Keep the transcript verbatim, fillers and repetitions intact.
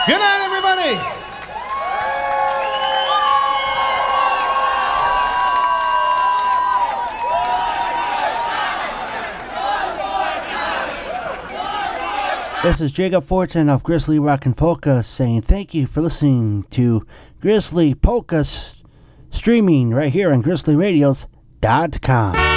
Good night, everybody. This is Jacob Fortin of Grizzly Rock and Polka saying thank you for listening to Grizzly Polka s- streaming right here on grizzly radios dot com.